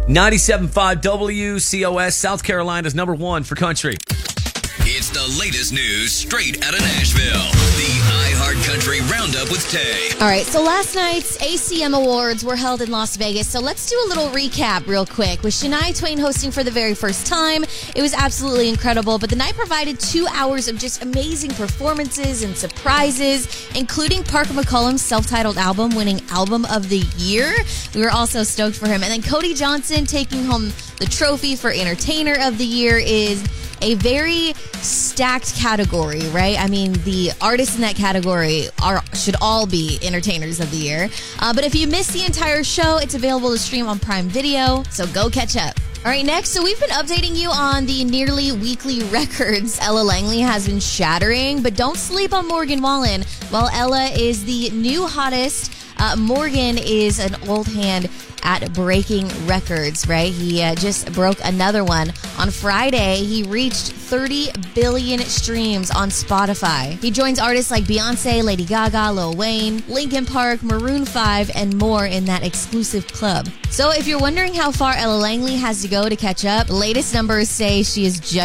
97.5 WCOS, South Carolina's number one for country. It's the latest news straight out of Nashville. The iHeart Country Roundup with Tay. All right, so last night's ACM Awards were held in Las Vegas, so let's do a little recap real quick. With Shania Twain hosting for the very first time, it was absolutely incredible, but the night provided 2 hours of just amazing performances and surprises, including Parker McCollum's self-titled album winning Album of the Year. We were also stoked for him. And then Cody Johnson taking home the trophy for Entertainer of the Year is a very stacked category, right? I mean, the artists in that category should all be Entertainers of the Year. But if you missed the entire show, it's available to stream on Prime Video, so go catch up. All right, next, so we've been updating you on the nearly weekly records Ella Langley has been shattering, but don't sleep on Morgan Wallen. While Ella is the new hottest, Morgan is an old hand at breaking records, right? He just broke another one. On Friday, he reached 30 billion streams on Spotify. He joins artists like Beyonce, Lady Gaga, Lil Wayne, Linkin Park, Maroon 5, and more in that exclusive club. So if you're wondering how far Ella Langley has to go to catch up, the latest numbers say she is just